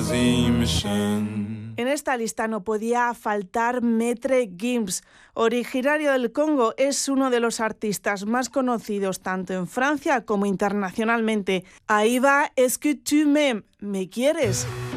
En esta lista no podía faltar Maître Gims. Originario del Congo, es uno de los artistas más conocidos tanto en Francia como internacionalmente. Ahí va Est-ce que tu m'aimes? ¿Me quieres?